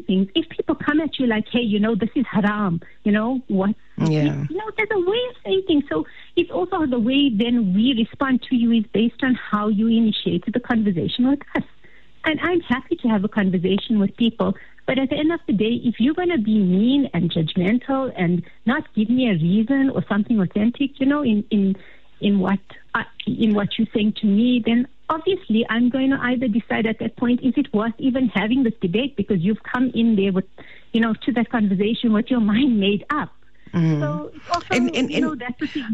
things. If people come at you like, hey, this is haram, what? Yeah. There's a way of saying things. So it's also the way then we respond to you is based on how you initiated the conversation with us. And I'm happy to have a conversation with people. But at the end of the day, if you're going to be mean and judgmental and not give me a reason or something authentic, in what you're saying to me, then obviously I'm going to either decide at that point, is it worth even having this debate? Because you've come in there with, to that conversation with your mind made up. So also, that's the thing.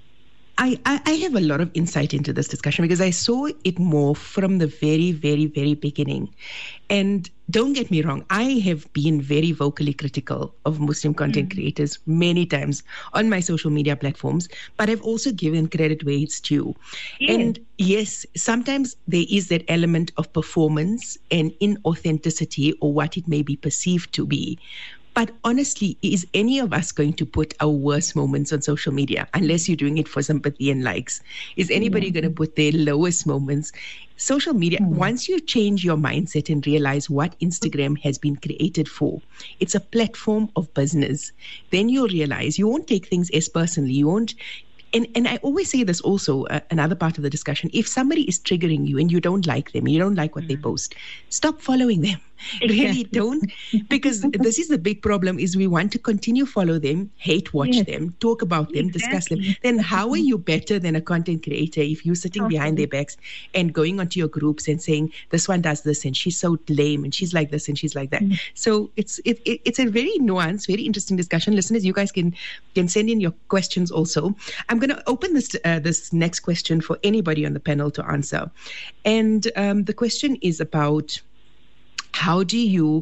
I have a lot of insight into this discussion because I saw it more from the very, very, very beginning. And don't get me wrong, I have been very vocally critical of Muslim content creators many times on my social media platforms, but I've also given credit where it's due. And yes, sometimes there is that element of performance and inauthenticity or what it may be perceived to be. But honestly, is any of us going to put our worst moments on social media unless you're doing it for sympathy and likes? Is anybody going to put their lowest moments? Social media, once you change your mindset and realize what Instagram has been created for, it's a platform of business. Then you'll realize you won't take things as personally. You won't. And I always say this also, another part of the discussion, if somebody is triggering you and you don't like them, you don't like what they post, stop following them. Really don't, because this is the big problem is we want to continue follow them, hate watch them, talk about them, discuss them. Then how are you better than a content creator if you're sitting behind their backs and going onto your groups and saying this one does this and she's so lame and she's like this and she's like that. So it's a very nuanced, very interesting discussion. Listeners, you guys can send in your questions also. I'm going to open this next question for anybody on the panel to answer. And the question is about how do you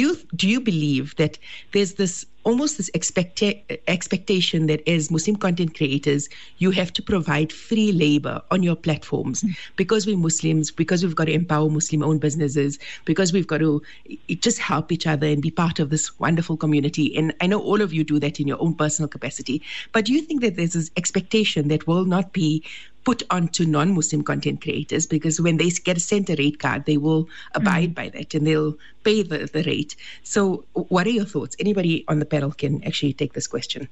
believe that there's this almost this expectation that as Muslim content creators, you have to provide free labor on your platforms because we're Muslims, because we've got to empower Muslim-owned businesses, because we've got to just help each other and be part of this wonderful community. And I know all of you do that in your own personal capacity. But do you think that there's this expectation that will not be put onto non-Muslim content creators because when they get sent a rate card, they will abide by that and they'll pay the rate. So what are your thoughts? Anybody on the panel can actually take this question.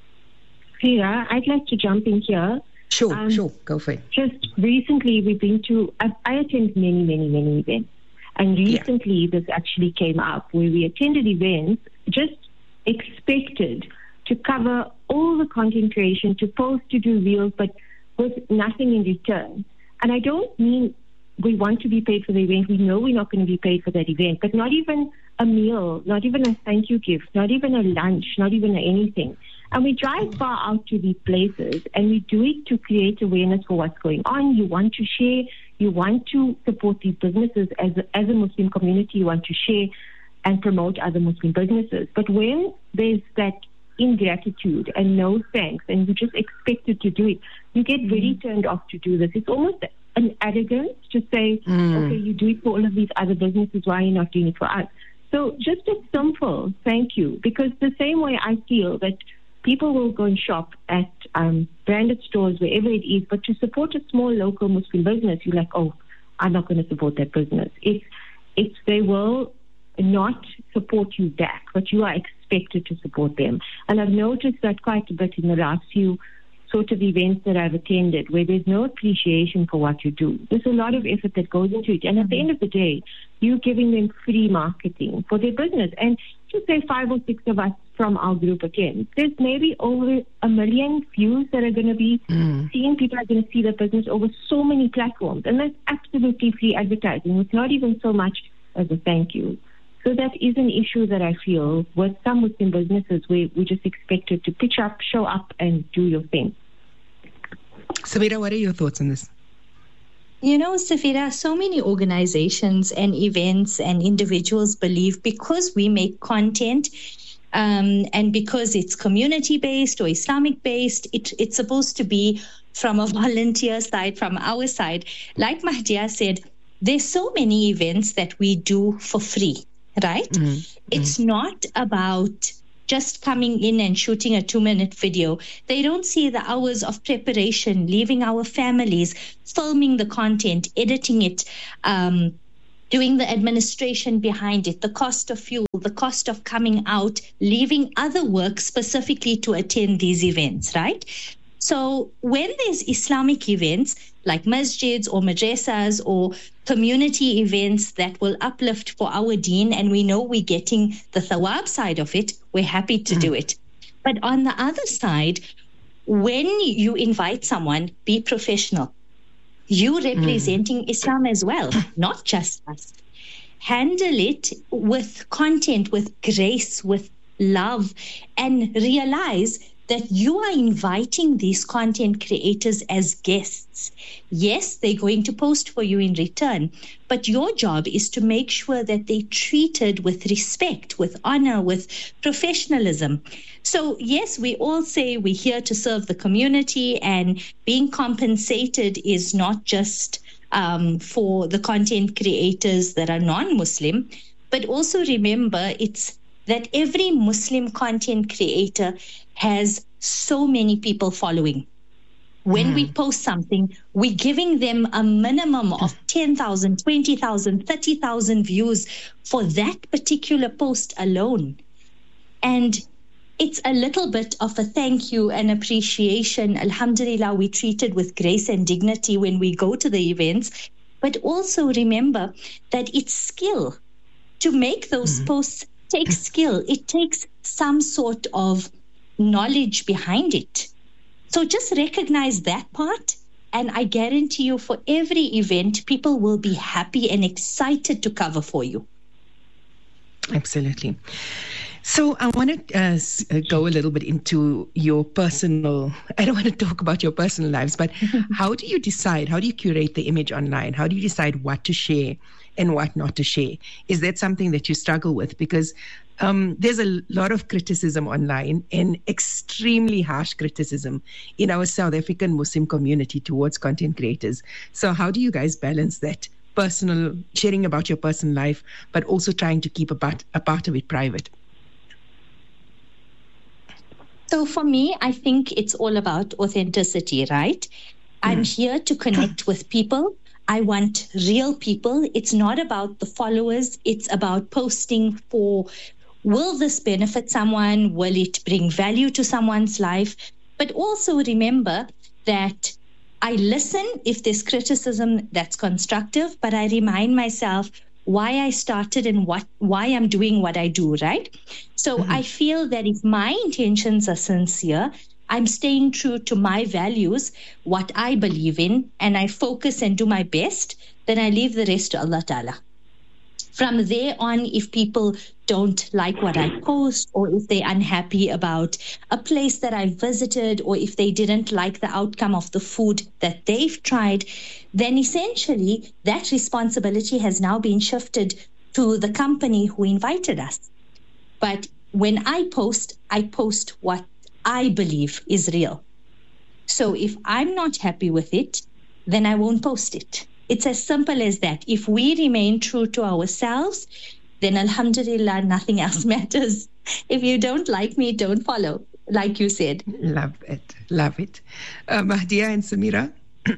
Fira, I'd like to jump in here. Sure. Go for it. Just recently, we've been to, I attend many events. And recently, this actually came up where we attended events, just expected to cover all the content creation, to post, to do reels, but with nothing in return. And I don't mean we want to be paid for the event. We know we're not going to be paid for that event, but not even a meal, not even a thank you gift, not even a lunch, not even anything. And we drive far out to these places and we do it to create awareness for what's going on. You want to share, you want to support these businesses as a Muslim community, you want to share and promote other Muslim businesses. But when there's that ingratitude and no thanks and you just expected to do it, you get very turned off to do this. It's almost an arrogance to say, okay, you do it for all of these other businesses, why are you not doing it for us? So just a simple thank you, because the same way I feel that people will go and shop at branded stores, wherever it is, but to support a small local Muslim business, you're like, oh, I'm not going to support that business. It's they will not support you back, but you are expected to support them. And I've noticed that quite a bit in the last few sort of events that I've attended, where there's no appreciation for what you do. There's a lot of effort that goes into it. And at the end of the day, you're giving them free marketing for their business. And to say 5 or 6 of us from our group attend, there's maybe over 1 million views that are going to be seen. People are going to see the business over so many platforms. And that's absolutely free advertising. It's not even so much as a thank you. So that is an issue that I feel with some Muslim businesses where we just expected to pitch up, show up, and do your thing. Samira, what are your thoughts on this? You know, Safira, so many organizations and events and individuals believe because we make content and because it's community-based or Islamic-based, it's supposed to be from a volunteer side, from our side. Like Mahdia said, there's so many events that we do for free. Right? It's not about just coming in and shooting a 2-minute video. They don't see the hours of preparation, leaving our families, filming the content, editing it, doing the administration behind it, the cost of fuel, the cost of coming out, leaving other work specifically to attend these events, right? So when there's Islamic events like masjids or madrasas or community events that will uplift for our deen, and we know we're getting the thawab side of it, we're happy to do it. But on the other side, when you invite someone, be professional. You representing Islam as well, not just us. Handle it with content, with grace, with love, and realize that you are inviting these content creators as guests. Yes, they're going to post for you in return, but your job is to make sure that they're treated with respect, with honor, with professionalism. So yes, we all say we're here to serve the community, and being compensated is not just for the content creators that are non-Muslim, but also remember it's that every Muslim content creator has so many people following. When we post something, we're giving them a minimum of 10,000, 20,000, 30,000 views for that particular post alone. And it's a little bit of a thank you and appreciation. Alhamdulillah, we're treated with grace and dignity when we go to the events. But also remember that it's skill. To make those posts takes skill. It takes some sort of knowledge behind it. So just recognize that part, and I guarantee you for every event, people will be happy and excited to cover for you. Absolutely. So I want to go a little bit into your personal, I don't want to talk about your personal lives, but how do you decide, how do you curate the image online? How do you decide what to share and what not to share? Is that something that you struggle with? Because there's a lot of criticism online, and extremely harsh criticism in our South African Muslim community towards content creators. So how do you guys balance that personal, sharing about your personal life, but also trying to keep a part of it private? So for me, I think it's all about authenticity, right? I'm here to connect with people. I want real people. It's not about the followers. It's about posting for, will this benefit someone? Will it bring value to someone's life? But also remember that I listen if there's criticism that's constructive, but I remind myself why I started and why I'm doing what I do, right? So I feel that if my intentions are sincere, I'm staying true to my values, what I believe in, and I focus and do my best, then I leave the rest to Allah Ta'ala. From there on, if people don't like what I post, or if they're unhappy about a place that I visited, or if they didn't like the outcome of the food that they've tried, then essentially that responsibility has now been shifted to the company who invited us. But when I post what I believe is real. So if I'm not happy with it, then I won't post it. It's as simple as that. If we remain true to ourselves, then alhamdulillah, nothing else matters. If you don't like me, don't follow, like you said. Love it. Love it. Mahdia and Samira?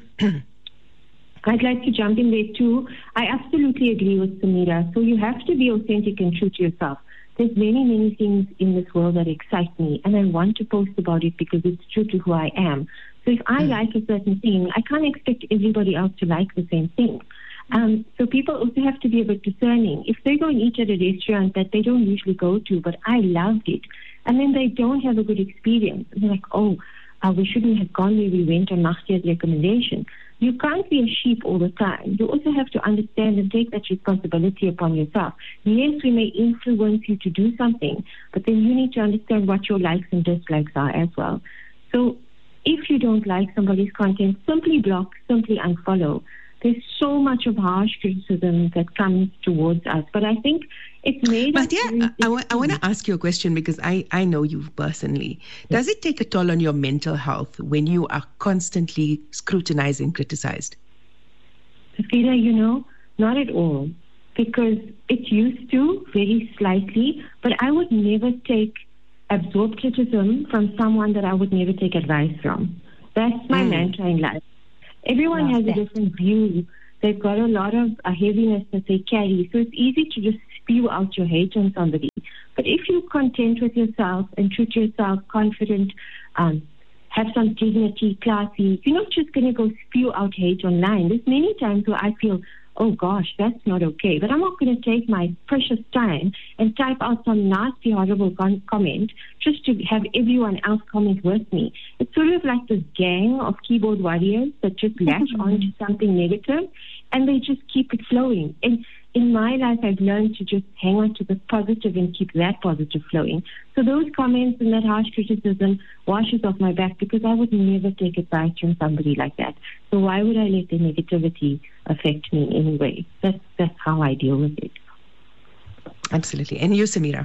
I'd like to jump in there too. I absolutely agree with Samira. So you have to be authentic and true to yourself. There's many, many things in this world that excite me, and I want to post about it because it's true to who I am. So if I like a certain thing, I can't expect everybody else to like the same thing. So people also have to be a bit discerning. If they go and eat at a restaurant that they don't usually go to, but I loved it, and then they don't have a good experience, and they're like, we shouldn't have gone where we went on Mahdia's recommendation. You can't be a sheep all the time. You also have to understand and take that responsibility upon yourself. Yes, we may influence you to do something, but then you need to understand what your likes and dislikes are as well. So if you don't like somebody's content, simply block, simply unfollow. There's so much of harsh criticism that comes towards us. But I think it's made... But yeah, I want to ask you a question, because I know you personally. Does it take a toll on your mental health when you are constantly scrutinized and criticized? Safira, not at all. Because it used to, very slightly, but I would never absorb criticism from someone that I would never take advice from. That's my mantra in life. Everyone has a different view. They've got a lot of heaviness that they carry. So it's easy to just spew out your hate on somebody. But if you're content with yourself and true to yourself, confident, have some dignity, classy, you're not just going to go spew out hate online. There's many times where I feel, oh gosh, that's not okay. But I'm not going to take my precious time and type out some nasty, horrible comment just to have everyone else comment with me. It's sort of like this gang of keyboard warriors that just latch onto something negative and they just keep it flowing. And in my life, I've learned to just hang on to the positive and keep that positive flowing. So those comments and that harsh criticism washes off my back because I would never take advice from somebody like that. So why would I let the negativity affect me in any way? That's how I deal with it. Absolutely. And you, Samira?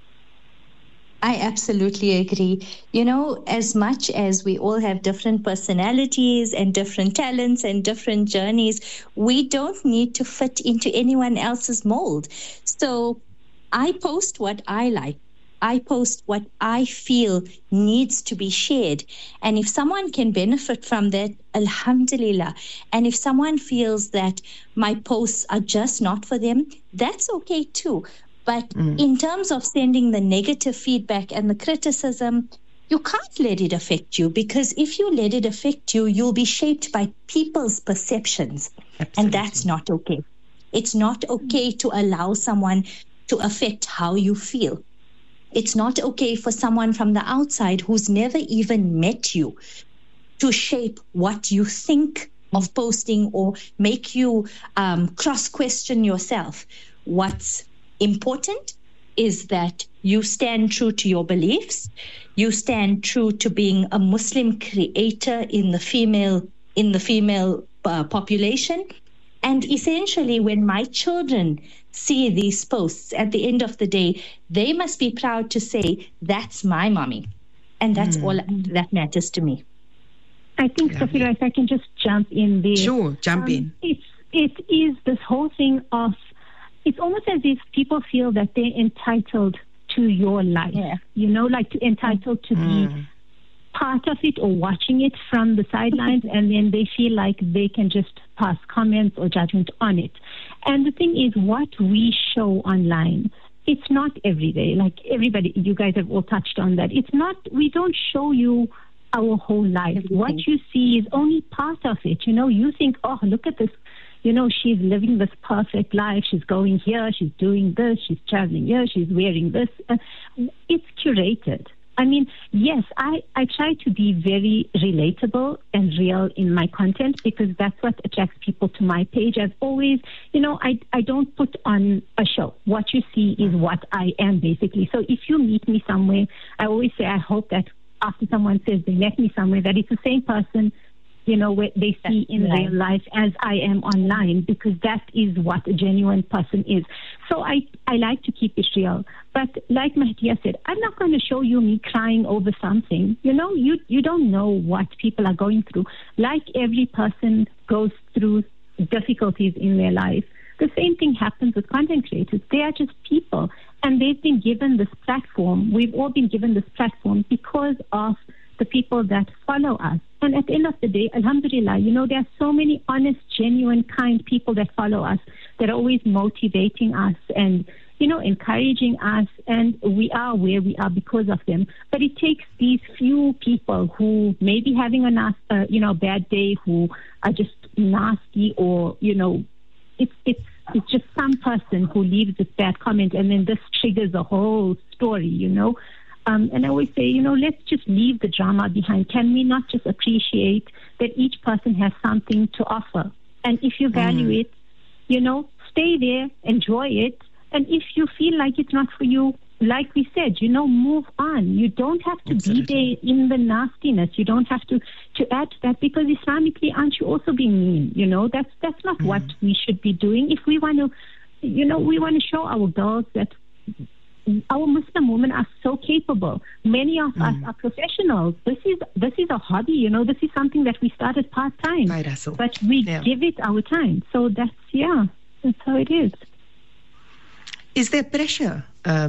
I absolutely agree. You know, as much as we all have different personalities and different talents and different journeys, we don't need to fit into anyone else's mold. So I post what I like. I post what I feel needs to be shared. And if someone can benefit from that, alhamdulillah. And if someone feels that my posts are just not for them, that's okay too. But in terms of sending the negative feedback and the criticism, you can't let it affect you, because if you let it affect you, you'll be shaped by people's perceptions. Absolutely. And that's not okay. It's not okay to allow someone to affect how you feel. It's not okay for someone from the outside who's never even met you to shape what you think of posting or make you cross-question yourself. What's important is that you stand true to your beliefs. You stand true to being a Muslim creator in the female population. And essentially, when my children see these posts, at the end of the day, they must be proud to say, that's my mommy. And that's all that matters to me. I think, Safira, if I can just jump in there. Sure, jump in. It is this whole thing of, it's almost as if people feel that they're entitled to your life, you know, like entitled to be part of it or watching it from the sidelines, and then they feel like they can just pass comments or judgment on it. And the thing is, what we show online, it's not every day. Like everybody, you guys have all touched on that. It's not, we don't show you our whole life. What you see is only part of it. You know, you think, oh, look at this. You know, she's living this perfect life. She's going here. She's doing this. She's traveling here. She's wearing this. It's curated. I mean, yes, I try to be very relatable and real in my content because that's what attracts people to my page. As always, you know, I don't put on a show. What you see is what I am, basically. So if you meet me somewhere, I always say I hope that after someone says they met me somewhere, that it's the same person, you know, where they see in real life as I am online, because that is what a genuine person is. So I like to keep it real. But like Mahdia said, I'm not going to show you me crying over something. You know, you don't know what people are going through. Like every person goes through difficulties in their life, the same thing happens with content creators. They are just people, and they've been given this platform. We've all been given this platform because of the people that follow us. And at the end of the day, alhamdulillah, you know, there are so many honest, genuine, kind people that follow us, that are always motivating us and, you know, encouraging us. And we are where we are because of them. But it takes these few people who may be having a bad day, who are just nasty, or, you know, it's just some person who leaves this bad comment, and then this triggers a whole story, you know. And I always say, you know, let's just leave the drama behind. Can we not just appreciate that each person has something to offer? And if you value it, you know, stay there, enjoy it. And if you feel like it's not for you, like we said, you know, move on. You don't have to be there in the nastiness. You don't have to add to that, because Islamically, aren't you also being mean? You know, that's not what we should be doing. If we want to, you know, we want to show our girls that our Muslim women are so capable. Many of us are professionals. This is a hobby, you know. This is something that we started part-time. But we give it our time. So that's how it is. Is there pressure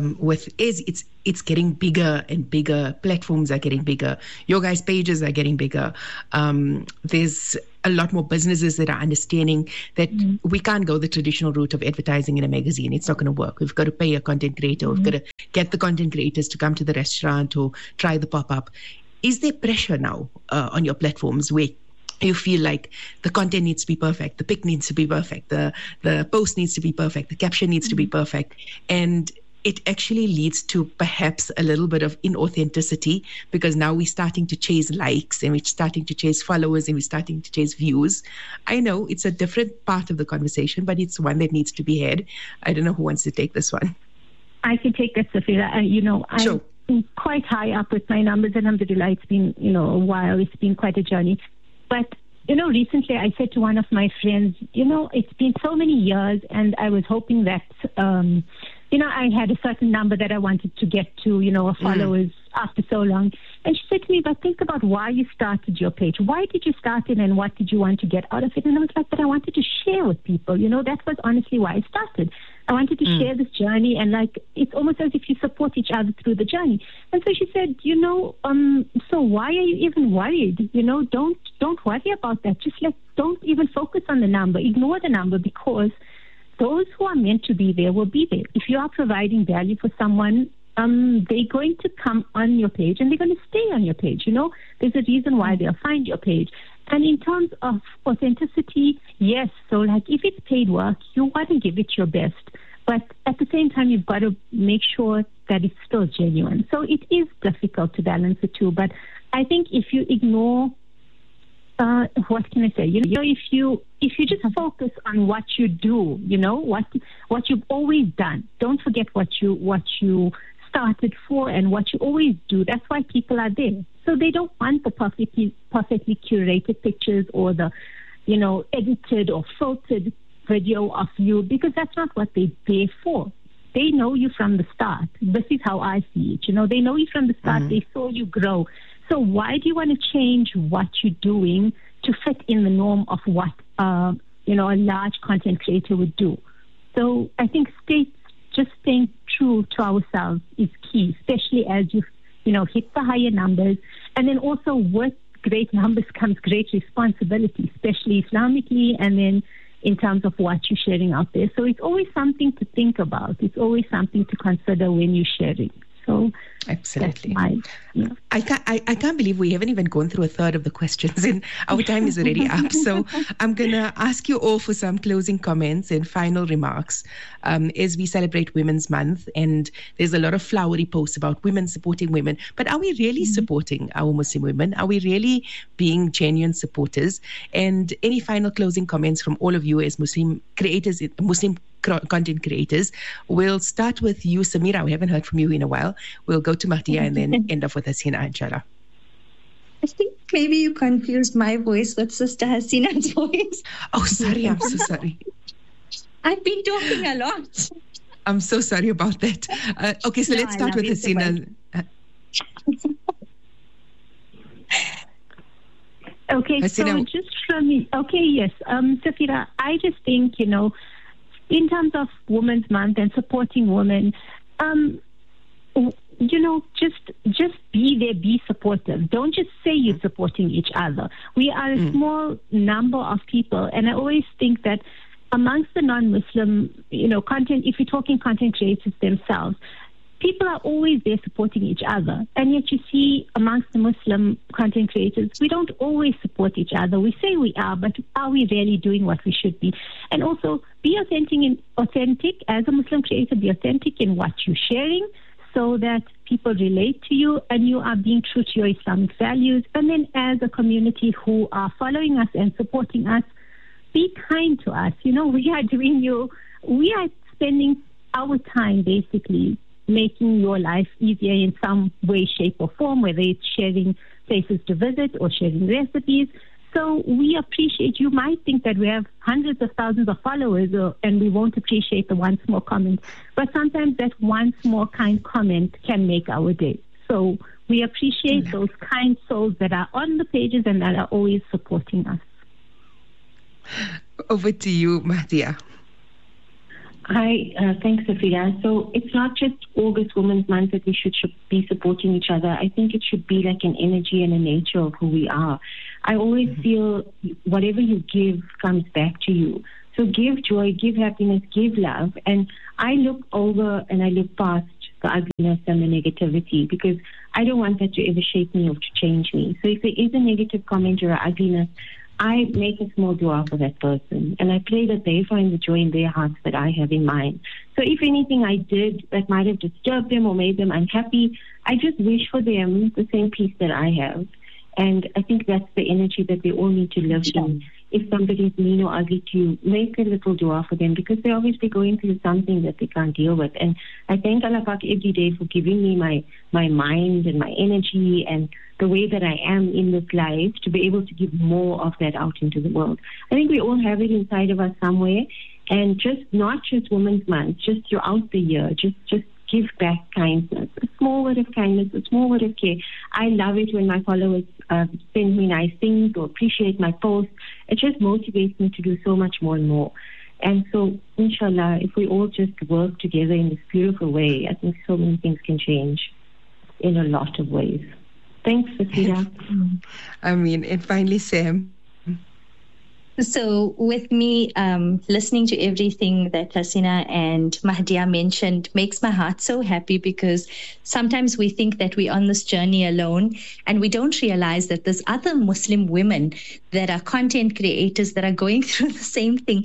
it's getting bigger and bigger, platforms are getting bigger, your guys' pages are getting bigger, there's a lot more businesses that are understanding that we can't go the traditional route of advertising in a magazine. It's not going to work. We've got to pay a content creator. We've got to get the content creators to come to the restaurant or try the pop-up. Is there pressure now on your platforms where you feel like the content needs to be perfect, the pic needs to be perfect, the post needs to be perfect, the caption needs to be perfect, and it actually leads to perhaps a little bit of inauthenticity because now we're starting to chase likes and we're starting to chase followers and we're starting to chase views? I know it's a different part of the conversation, but it's one that needs to be had. I don't know who wants to take this one. I can take that, Safira. Sure. I'm quite high up with my numbers, and alhamdulillah, it's been, a while. It's been quite a journey. But, recently I said to one of my friends, it's been so many years, and I was hoping that, I had a certain number that I wanted to get to, of followers after so long. And she said to me, but think about why you started your page. Why did you start it and what did you want to get out of it? And I was like, but I wanted to share with people. That was honestly why I started. I wanted to share this journey, and it's almost as if you support each other through the journey. And so she said, so why are you even worried? Don't worry about that. Don't even focus on the number. Ignore the number, because those who are meant to be there will be there. If you are providing value for someone, they're going to come on your page and they're going to stay on your page. There's a reason why they'll find your page. And in terms of authenticity, yes. So if it's paid work, you want to give it your best. But at the same time, you've got to make sure that it's still genuine. So it is difficult to balance the two. But I think if you ignore, what can I say? If you just focus on what you do, what you've always done. Don't forget what you started for and what you always do. That's why people are there. So they don't want the perfectly curated pictures or the, edited or filtered video of you, because that's not what they're there for. They know you from the start. This is how I see it. They know you from the start. They saw you grow. So why do you want to change what you're doing to fit in the norm of what, a large content creator would do? So I think just staying true to ourselves is key, especially as you hit the higher numbers. And then also with great numbers comes great responsibility, especially Islamically, and then in terms of what you're sharing out there. So it's always something to think about. It's always something to consider when you're sharing. So absolutely. I can't believe we haven't even gone through a third of the questions, and our time is already up. So I'm going to ask you all for some closing comments and final remarks as we celebrate Women's Month. And there's a lot of flowery posts about women supporting women. But are we really supporting our Muslim women? Are we really being genuine supporters? And any final closing comments from all of you as Muslim creators, Muslim content creators? We'll start with you, Samira. We haven't heard from you in a while. We'll go to Mahdia and then end off with Hasina, inshallah. I think maybe you confused my voice with Sister Hasina's voice. Oh, sorry. I'm so sorry. I've been talking a lot. I'm so sorry about that. Okay, so let's start with Hasina. Okay, Hasina. So just from me. Okay, yes. Safira, I just think, in terms of Women's Month and supporting women, just be there, be supportive. Don't just say you're supporting each other. We are a small number of people, and I always think that amongst the non-Muslim, content, if you're talking content creators themselves, people are always there supporting each other. And yet you see amongst the Muslim content creators, we don't always support each other. We say we are, but are we really doing what we should be? And also be authentic as a Muslim creator, be authentic in what you're sharing so that people relate to you and you are being true to your Islamic values. And then as a community who are following us and supporting us, be kind to us. We are spending our time basically making your life easier in some way, shape or form, whether it's sharing places to visit or sharing recipes. So we appreciate, you might think that we have hundreds of thousands of followers and we won't appreciate the one small comment, but sometimes that one small kind comment can make our day. So we appreciate those kind souls that are on the pages and that are always supporting us. Over to you, Mahdia. Thanks, Safira. So it's not just August Women's Month that we should be supporting each other. I think it should be like an energy and a nature of who we are. I always feel whatever you give comes back to you. So give joy, give happiness, give love. And I look over and I look past the ugliness and the negativity, because I don't want that to ever shape me or to change me. So if there is a negative comment or an ugliness, I make a small dua for that person, and I pray that they find the joy in their hearts that I have in mine. So if anything I did that might have disturbed them or made them unhappy, I just wish for them the same peace that I have. And I think that's the energy that we all need to live in. If somebody's mean or ugly to you, make a little dua for them, because they're obviously going through something that they can't deal with. And I thank Allah Pak every day for giving me my mind and my energy and the way that I am in this life to be able to give more of that out into the world. I think we all have it inside of us somewhere, and just not just Women's Month, just throughout the year, just give back kindness, a small word of kindness, a small word of care. I love it when my followers send me nice things or appreciate my posts. It just motivates me to do so much more and more. And so, inshallah, if we all just work together in this beautiful way, I think so many things can change in a lot of ways. Thanks, Safira. I mean, and finally, Sam. So with me, listening to everything that Hasina and Mahdia mentioned makes my heart so happy, because sometimes we think that we're on this journey alone and we don't realize that there's other Muslim women that are content creators that are going through the same thing.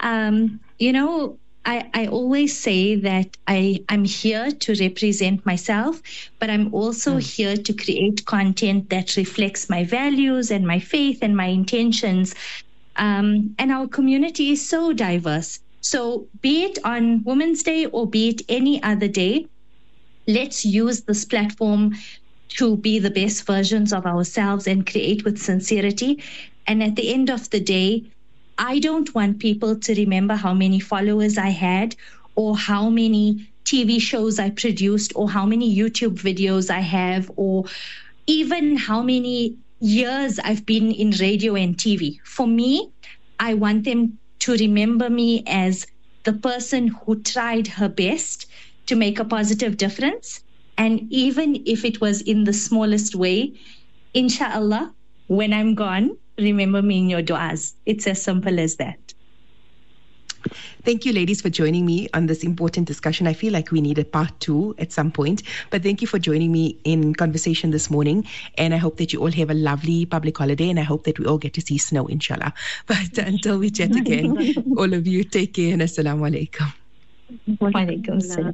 I always say that I'm here to represent myself, but I'm also here to create content that reflects my values and my faith and my intentions. And our community is so diverse. So be it on Women's Day or be it any other day, let's use this platform to be the best versions of ourselves and create with sincerity. And at the end of the day, I don't want people to remember how many followers I had or how many TV shows I produced or how many YouTube videos I have or even how many years I've been in radio and TV. For me, I want them to remember me as the person who tried her best to make a positive difference. And even if it was in the smallest way, inshallah, when I'm gone, remember me in your du'as. It's as simple as that. Thank you, ladies, for joining me on this important discussion. I feel like we need a part 2 at some point, but thank you for joining me in conversation this morning. And I hope that you all have a lovely public holiday, and I hope that we all get to see snow, inshallah. But until we chat again, all of you take care and assalamu alaikum. Wa alaikum assalam.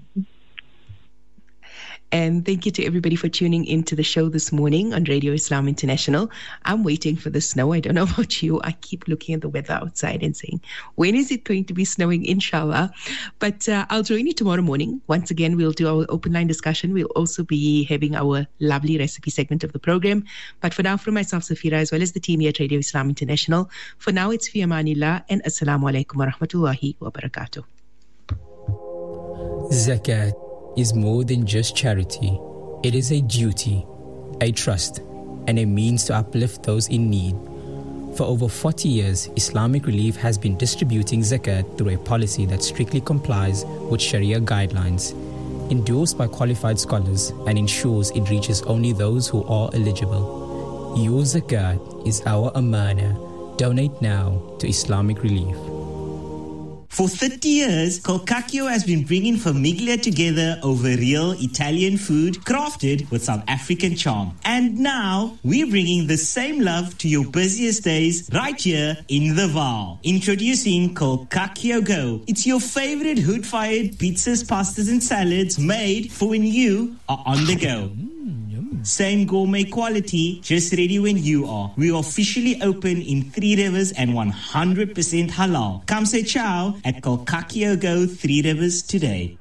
And thank you to everybody for tuning into the show this morning on Radio Islam International. I'm waiting for the snow. I don't know about you. I keep looking at the weather outside and saying, when is it going to be snowing, inshallah? But I'll join you tomorrow morning. Once again, we'll do our open line discussion. We'll also be having our lovely recipe segment of the program. But for now, from myself, Safira, as well as the team here at Radio Islam International, for now, it's fi amanillah and assalamu alaikum wa rahmatullahi wa barakatuh. Zakat is more than just charity. It is a duty, a trust, and a means to uplift those in need. For over 40 years, Islamic Relief has been distributing zakat through a policy that strictly complies with Sharia guidelines, endorsed by qualified scholars, and ensures it reaches only those who are eligible. Your zakat is our amana. Donate now to Islamic Relief. For 30 years, Colcacchio has been bringing famiglia together over real Italian food crafted with South African charm. And now, we're bringing the same love to your busiest days right here in the Vaal. Introducing Colcacchio Go. It's your favorite hood-fired pizzas, pastas and salads made for when you are on the go. Same gourmet quality, just ready when you are. We are officially open in 3 Rivers and 100% halal. Come say ciao at Colcacchio Go 3 Rivers today.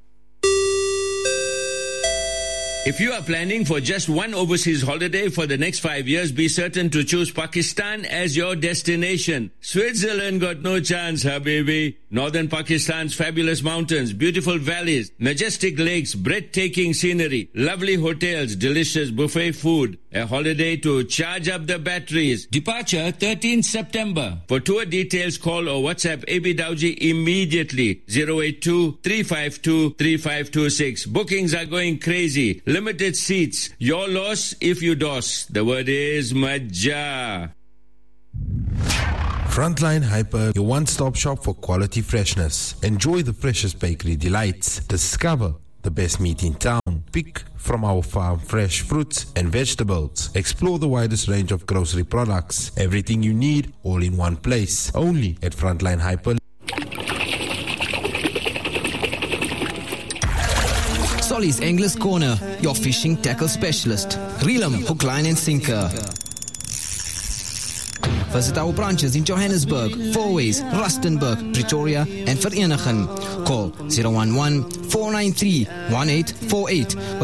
If you are planning for just one overseas holiday for the next 5 years, be certain to choose Pakistan as your destination. Switzerland got no chance, habibi. Northern Pakistan's fabulous mountains, beautiful valleys, majestic lakes, breathtaking scenery, lovely hotels, delicious buffet food, a holiday to charge up the batteries. Departure 13 September. For tour details, call or WhatsApp AB Dowji immediately. 082-352-3526. Bookings are going crazy. Limited seats. Your loss if you DOS. The word is Maja. Frontline Hyper, your one-stop shop for quality freshness. Enjoy the freshest bakery delights. Discover the best meat in town. Pick from our farm fresh fruits and vegetables. Explore the widest range of grocery products. Everything you need, all in one place. Only at Frontline Hyper. Solly's Anglers Corner, your fishing tackle specialist. Reel 'em, hook, line and sinker. Visit our branches in Johannesburg, Fourways, Rustenburg, Pretoria and Vereeniging. Call 011-493-1848 or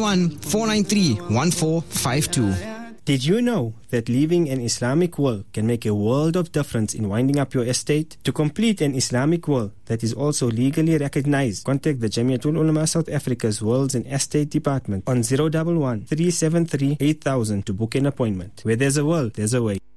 011-493-1452. Did you know that leaving an Islamic will can make a world of difference in winding up your estate? To complete an Islamic will that is also legally recognized, contact the Jamiatul Ulama South Africa's Wills and Estate Department on 011-373-8000 to book an appointment. Where there's a will, there's a way.